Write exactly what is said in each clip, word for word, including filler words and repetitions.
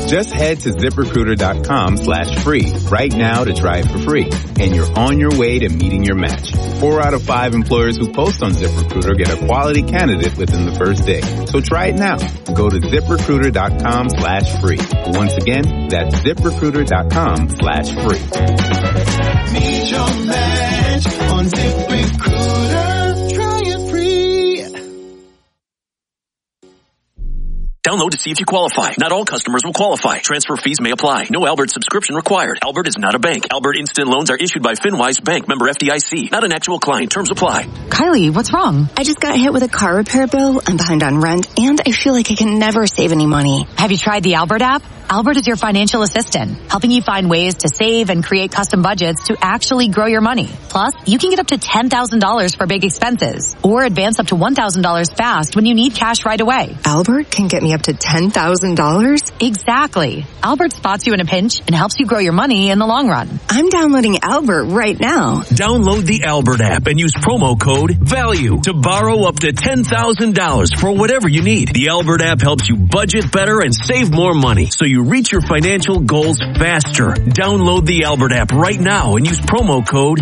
Just head to ZipRecruiter.com slash free right now to try it for free. And you're on your way to meeting your match. Four out of five employers who post on ZipRecruiter get a quality candidate within the first day. So try it now. Go to ZipRecruiter.com slash free. Once again, that's ZipRecruiter.com slash free. Meet your match on ZipRecruiter. Try it free. Download to see if you qualify. Not all customers will qualify. Transfer fees may apply. No Albert subscription required. Albert is not a bank. Albert Instant Loans are issued by FinWise Bank, member F D I C. Not an actual client. Terms apply. Kylie, what's wrong? I just got hit with a car repair bill. I'm behind on rent, and I feel like I can never save any money. Have you tried the Albert app? Albert is your financial assistant, helping you find ways to save and create custom budgets to actually grow your money. Plus, you can get up to ten thousand dollars for big expenses, or advance up to one thousand dollars fast when you need cash right away. Albert can get me up to ten thousand dollars? Exactly. Albert spots you in a pinch and helps you grow your money in the long run. I'm downloading Albert right now. Download the Albert app and use promo code VALUE to borrow up to ten thousand dollars for whatever you need. The Albert app helps you budget better and save more money, so you reach your financial goals faster. Download the Albert app right now and use promo code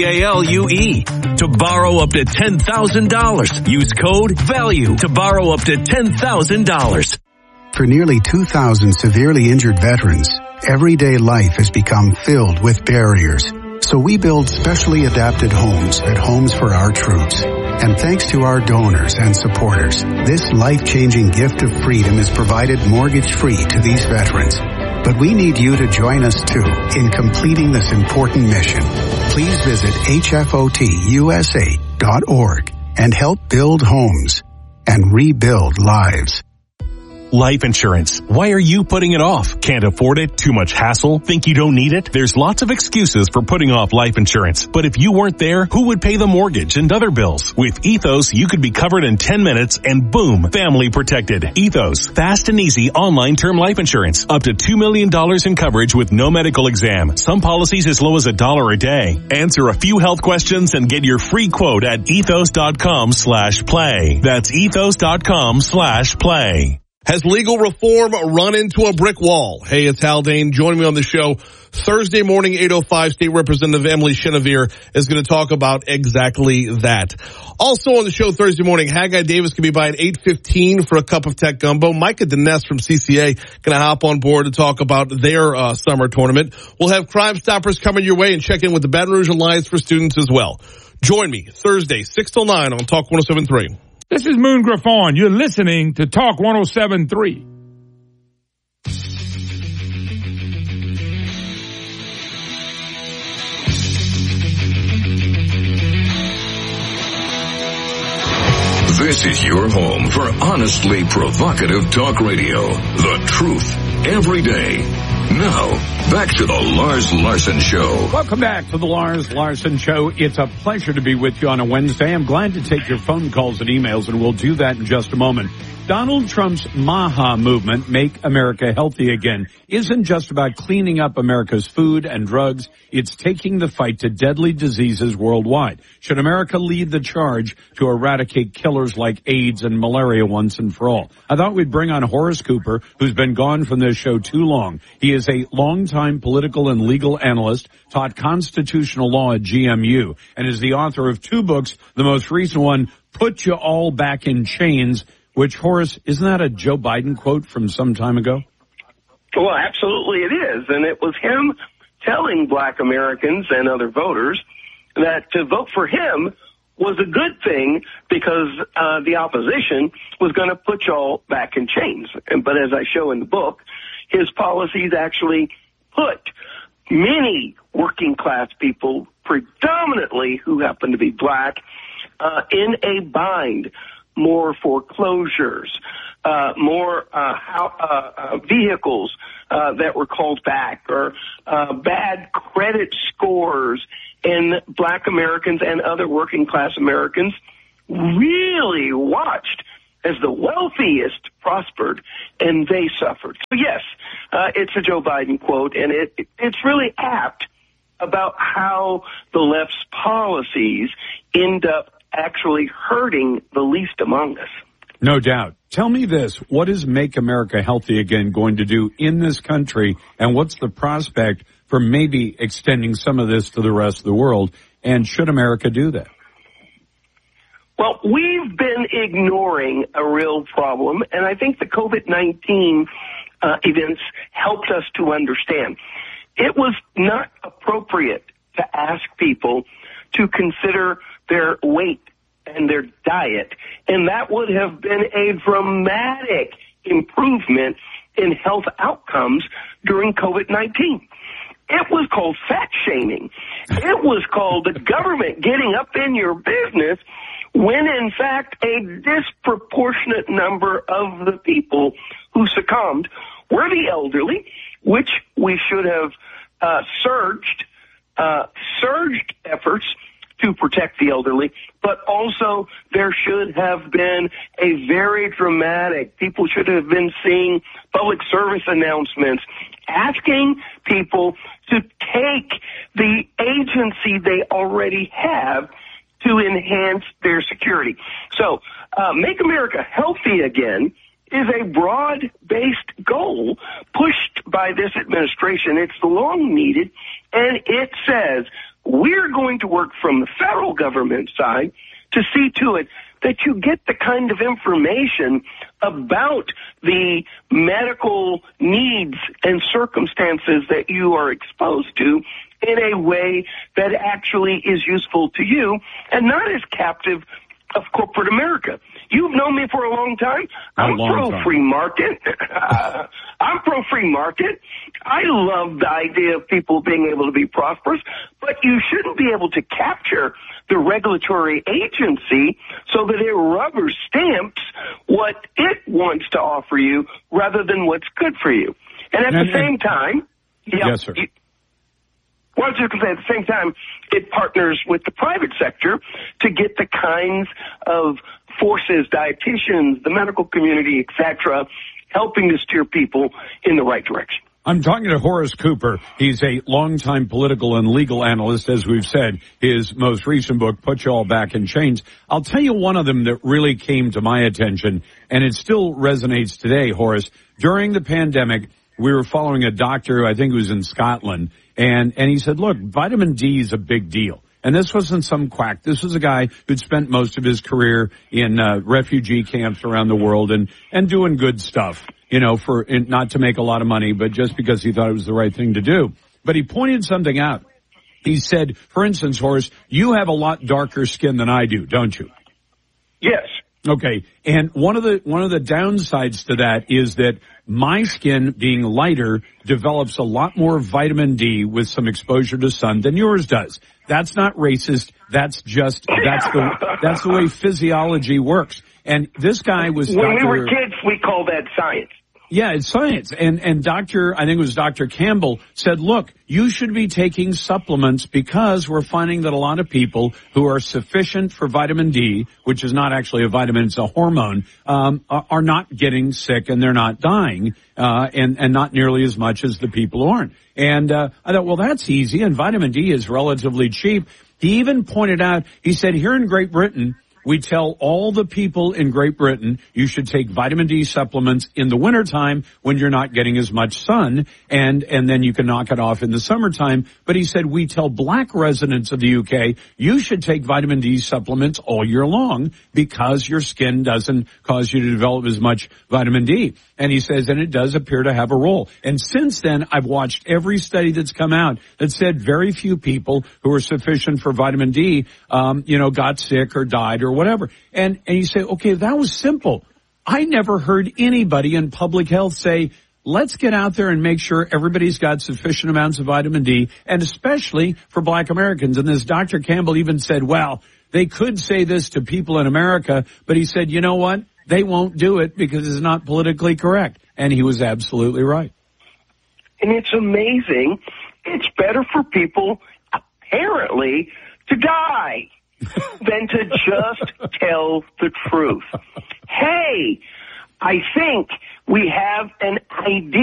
VALUE to borrow up to ten thousand dollars. Use code VALUE to borrow up to ten thousand dollars. For nearly two thousand severely injured veterans, everyday life has become filled with barriers. So we build specially adapted homes at Homes for Our Troops. And thanks to our donors and supporters, this life-changing gift of freedom is provided mortgage-free to these veterans. But we need you to join us, too, in completing this important mission. Please visit H F O T U S A dot org and help build homes and rebuild lives. Life insurance. Why are you putting it off? Can't afford it? Too much hassle? Think you don't need it? There's lots of excuses for putting off life insurance. But if you weren't there, who would pay the mortgage and other bills? With Ethos, you could be covered in ten minutes and boom, family protected. Ethos. Fast and easy online term life insurance. Up to two million dollars in coverage with no medical exam. Some policies as low as a dollar a day. Answer a few health questions and get your free quote at ethos.com slash play. That's ethos.com slash play. Has legal reform run into a brick wall? Hey, it's Haldane. Joining me on the show Thursday morning, eight oh five, State Representative Emily Chenevert is going to talk about exactly that. Also on the show Thursday morning, Haggai Davis can be by at eight fifteen for a cup of tech gumbo. Micah Dines from C C A going to hop on board to talk about their uh, summer tournament. We'll have Crime Stoppers coming your way and check in with the Baton Rouge Alliance for Students as well. Join me Thursday, six till nine on Talk one oh seven point three. This is Moon Griffon. You're listening to Talk one oh seven point three. This is your home for honestly provocative talk radio. The truth every day. Now, back to the Lars Larson Show. Welcome back to the Lars Larson Show. It's a pleasure to be with you on a Wednesday. I'm glad to take your phone calls and emails, and we'll do that in just a moment. Donald Trump's MAHA movement, Make America Healthy Again, isn't just about cleaning up America's food and drugs. It's taking the fight to deadly diseases worldwide. Should America lead the charge to eradicate killers like AIDS and malaria once and for all? I thought we'd bring on Horace Cooper, who's been gone from this show too long. He is a longtime political and legal analyst, taught constitutional law at G M U, and is the author of two books, the most recent one, Put You All Back in Chains, which, Horace, isn't that a Joe Biden quote from some time ago? Well, absolutely it is. And it was him telling black Americans and other voters that to vote for him was a good thing because uh, the opposition was going to put y'all back in chains. And, but as I show in the book, his policies actually put many working class people, predominantly who happen to be black, uh, in a bind. More foreclosures, uh, more uh, how, uh, uh, vehicles uh, that were called back, or uh, bad credit scores, and black Americans and other working class Americans really watched as the wealthiest prospered and they suffered. So yes, uh, it's a Joe Biden quote, and it, it it's really apt about how the left's policies end up actually hurting the least among us. No doubt. Tell me this. What is Make America Healthy Again going to do in this country, and what's the prospect for maybe extending some of this to the rest of the world, and should America do that? Well, we've been ignoring a real problem, and I think the COVID nineteen uh, events helped us to understand. It was not appropriate to ask people to consider their weight and their diet, and that would have been a dramatic improvement in health outcomes during COVID nineteen. It was called fat shaming. It was called the government getting up in your business when, in fact, a disproportionate number of the people who succumbed were the elderly, which we should have uh, surged, uh, surged efforts to protect the elderly, but also there should have been a very dramatic, people should have been seeing public service announcements asking people to take the agency they already have to enhance their security. So, uh, Make America Healthy Again is a broad-based goal pushed by this administration. It's long needed, and it says we're going to work from the federal government side to see to it that you get the kind of information about the medical needs and circumstances that you are exposed to in a way that actually is useful to you and not as captive of corporate America. You've known me for a long time. I'm pro-free market. uh, I'm pro-free market. I love the idea of people being able to be prosperous, but you shouldn't be able to capture the regulatory agency so that it rubber stamps what it wants to offer you rather than what's good for you. And at and, the same time, yeah, yes, sir. You, well, I was just going to say, at the same time, it partners with the private sector to get the kinds of forces, dietitians, the medical community, et cetera, helping to steer people in the right direction. I'm talking to Horace Cooper. He's a longtime political and legal analyst, as we've said. His most recent book, Put You All Back in Chains. I'll tell you one of them that really came to my attention, and it still resonates today, Horace. During the pandemic, we were following a doctor who I think was in Scotland, and, and he said, look, vitamin D is a big deal. And this wasn't some quack. This was a guy who'd spent most of his career in uh, refugee camps around the world and, and doing good stuff, you know, for in, not to make a lot of money, but just because he thought it was the right thing to do. But he pointed something out. He said, for instance, Horace, you have a lot darker skin than I do, don't you? Yes. Okay. And one of the, one of the downsides to that is that my skin being lighter develops a lot more vitamin D with some exposure to sun than yours does. That's not racist. That's just, that's the, that's the way physiology works. And this guy was When Doctor we were kids, we called that science. Yeah, it's science. And, and Doctor, I think it was Doctor Campbell said, look, you should be taking supplements because we're finding that a lot of people who are sufficient for vitamin D, which is not actually a vitamin, it's a hormone, um, are, are not getting sick and they're not dying, uh, and, and not nearly as much as the people who aren't. And, uh, I thought, well, that's easy. And vitamin D is relatively cheap. He even pointed out, he said, here in Great Britain, we tell all the people in Great Britain you should take vitamin D supplements in the wintertime when you're not getting as much sun, and, and then you can knock it off in the summertime. But he said we tell black residents of the U K you should take vitamin D supplements all year long because your skin doesn't cause you to develop as much vitamin D. And he says, and it does appear to have a role. And since then, I've watched every study that's come out that said very few people who are sufficient for vitamin D, um, you know, got sick or died or whatever. And, and you say, okay, that was simple. I never heard anybody in public health say, let's get out there and make sure everybody's got sufficient amounts of vitamin D, and especially for black Americans. And this Doctor Campbell even said, well, they could say this to people in America, but he said, you know what? They won't do it because it's not politically correct. And he was absolutely right. And it's amazing. It's better for people, apparently, to die than to just tell the truth. Hey, I think we have an idea.